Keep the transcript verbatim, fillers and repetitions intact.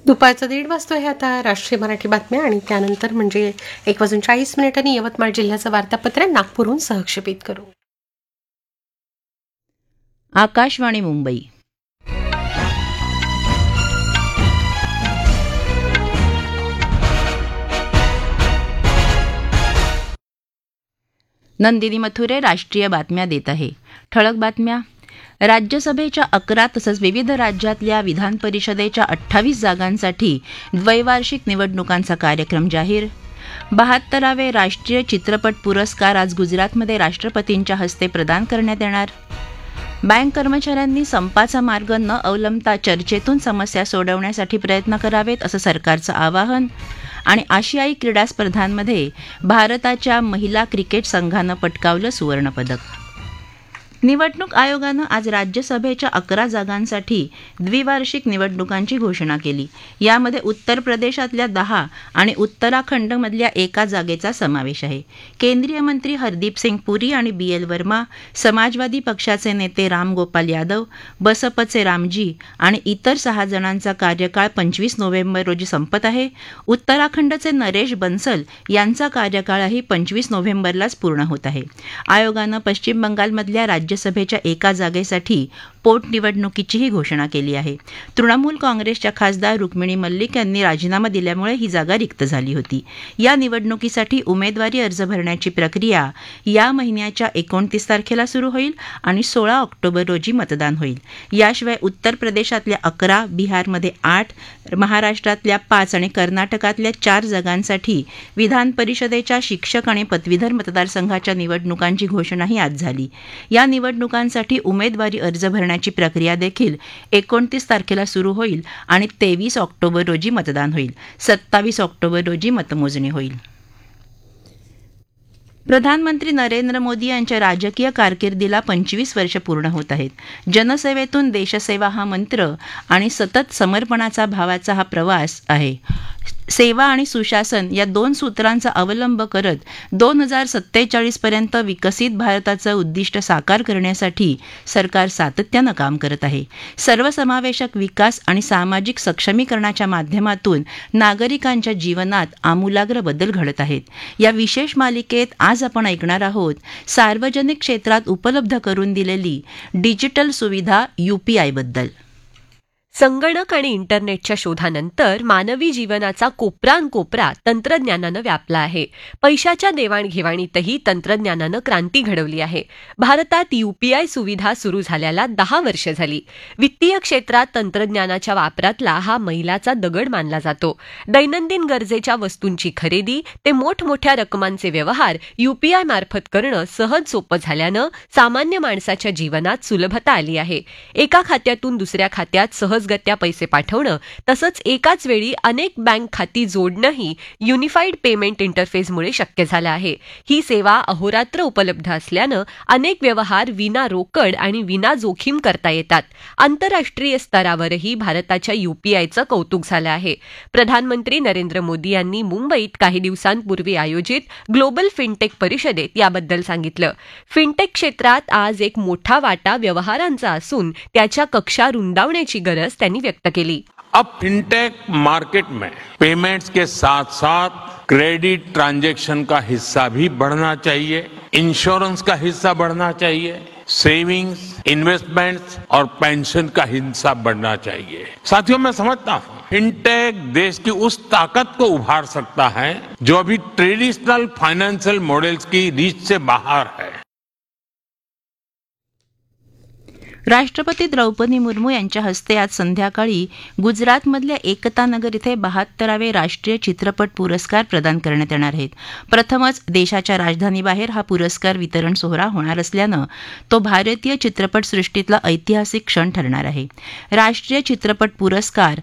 दुपारचं दीड वाजतो आहे आता राष्ट्रीय मराठी बातम्या आणि त्यानंतर म्हणजे एक वाजून चाळीस मिनिटांनी यवतमाळ जिल्ह्याचं वार्तापत्र नागपूरहून सहक्षेपित करू. आकाशवाणी मुंबई. नंदिनी मथुरे राष्ट्रीय बातम्या देत आहे. ठळक बातम्या. राज्यसभेच्या अकरा तसंच विविध राज्यातल्या विधान परिषदेच्या अठ्ठावीस जागांसाठी द्वैवार्षिक निवडणुकांचा कार्यक्रम जाहीर. बहात्तरावे राष्ट्रीय चित्रपट पुरस्कार आज गुजरातमध्ये राष्ट्रपतींच्या हस्ते प्रदान करण्यात येणार. बँक कर्मचाऱ्यांनी संपाचा मार्ग न अवलंबता चर्चेतून समस्या सोडवण्यासाठी प्रयत्न करावेत असं सरकारचं आवाहन. आणि आशियाई क्रीडा स्पर्धांमध्ये भारताच्या महिला क्रिकेट संघानं पटकावलं सुवर्णपदक. निवडणूक आयोगानं आज राज्यसभेच्या अकरा जागांसाठी द्विवार्षिक निवडणुकांची घोषणा केली. यामध्ये उत्तर प्रदेशातल्या दहा आणि उत्तराखंडमधल्या एका जागेचा समावेश आहे. केंद्रीय मंत्री हरदीप सिंग पुरी आणि बी एल वर्मा, समाजवादी पक्षाचे नेते राम गोपाल यादव, बसपचे रामजी आणि इतर सहा जणांचा कार्यकाळ पंचवीस नोव्हेंबर रोजी संपत आहे. उत्तराखंडचे नरेश बन्सल यांचा कार्यकाळही पंचवीस नोव्हेंबरलाच पूर्ण होत आहे. आयोगानं पश्चिम बंगालमधल्या राज्य राज्यसभेच्या एका जागेसाठी पोटनिवडणुकीचीही घोषणा केली आहे. तृणमूल काँग्रेसच्या खासदार रुक्मिणी मल्लिक यांनी राजीनामा दिल्यामुळे ही जागा रिक्त झाली होती. या निवडणुकीसाठी उमेदवारी अर्ज भरण्याची प्रक्रिया या महिन्याच्या एकोणतीस तारखेला सुरू होईल आणि सोळा ऑक्टोबर रोजी मतदान होईल. याशिवाय उत्तर प्रदेशातल्या अकरा, बिहारमध्ये आठ, महाराष्ट्रातल्या पाच आणि कर्नाटकातल्या चार जागांसाठी विधान परिषदेच्या शिक्षक आणि पदवीधर मतदारसंघाच्या निवडणुकांची घोषणाही आज झाली. या निवडणुकांसाठी उमेदवारी अर्ज भरण्याची प्रक्रिया देखील एकोणतीस तारखेला सुरू होईल आणि तेवीस ऑक्टोबर रोजी मतदान होईल. सत्तावीस ऑक्टोबर रोजी मतमोजणी होईल. प्रधानमंत्री नरेंद्र मोदी यांच्या राजकीय कारकिर्दीला पंचवीस वर्ष पूर्ण होत आहेत. जनसेवेतून देशसेवा हा मंत्र आणि सतत समर्पणाचा भावाचा हा प्रवास आहे. सेवा आणि सुशासन या दोन सूत्रांचा अवलंब करत दोन हजार सत्तेचाळीस पर्यंत विकसित भारताचं उद्दिष्ट साकार करण्यासाठी सरकार सातत्यानं काम करत आहे. सर्वसमावेशक विकास आणि सामाजिक सक्षमीकरणाच्या माध्यमातून नागरिकांच्या जीवनात आमूलाग्र बदल घडत आहेत. या विशेष मालिकेत आज आपण ऐकणार आहोत सार्वजनिक क्षेत्रात उपलब्ध करून दिलेली डिजिटल सुविधा यूपीआय बद्दल. संगणक आणि इंटरनेटच्या शोधानंतर मानवी जीवनाचा कोपरानकोपरा तंत्रज्ञानानं व्यापला आहे. पैशाच्या देवाणघेवाणीतही तंत्रज्ञानानं क्रांती घडवली आहे. भारतात यूपीआय सुविधा सुरू झाल्याला दहा वर्ष झाली. वित्तीय क्षेत्रात तंत्रज्ञानाच्या वापरातला हा मैलाचा दगड मानला जातो. दैनंदिन गरजेच्या वस्तूंची खरेदी ते मोठमोठ्या रकमांचे व्यवहार यूपीआय मार्फत करणं सहज सोपं झाल्यानं सामान्य माणसाच्या जीवनात सुलभता आली आहे. एका खात्यातून दुसऱ्या खात्यात सहज गत्या पैसे पाठवणं तसंच एकाच वेळी अनेक बँक खाती जोडणंही युनिफाईड पेमेंट इंटरफेसमुळे शक्य झालं आहे. ही सेवा अहोरात्र उपलब्ध असल्यानं अनेक व्यवहार विना रोकड आणि विना जोखीम करता येतात. आंतरराष्ट्रीय स्तरावरही भारताच्या यूपीआयचं कौतुक झालं आहे. प्रधानमंत्री नरेंद्र मोदी यांनी मुंबईत काही दिवसांपूर्वी आयोजित ग्लोबल फिनटेक परिषदेत याबद्दल सांगितलं. फिनटेक क्षेत्रात आज एक मोठा वाटा व्यवहारांचा असून त्याच्या कक्षा रुंदावण्याची गरज त्यांनी व्यक्त केली. अब फिनटेक मार्केट में पेमेंट्स के साथ साथ क्रेडिट ट्रांजैक्शन का हिस्सा भी बढ़ना चाहिए, इंश्योरेंस का हिस्सा बढ़ना चाहिए, सेविंग्स, इन्वेस्टमेंट्स और पेंशन का हिस्सा बढ़ना चाहिए. साथियों, मैं समझता हूं फिनटेक देश की उस ताकत को उभार सकता है जो अभी ट्रेडिशनल फाइनेंशियल मॉडल्स की रीच से बाहर है. राष्ट्रपती द्रौपदी मुर्मू यांच्या हस्ते आज संध्याकाळी गुजरातमधल्या एकता नगर इथे बहात्तरावे राष्ट्रीय चित्रपट पुरस्कार प्रदान करण्यात येणार आहेत. प्रथमच देशाच्या राजधानीबाहेर हा पुरस्कार वितरण सोहळा होणार असल्यानं तो भारतीय चित्रपट सृष्टीतला ऐतिहासिक क्षण ठरणार आहे. राष्ट्रीय चित्रपट पुरस्कार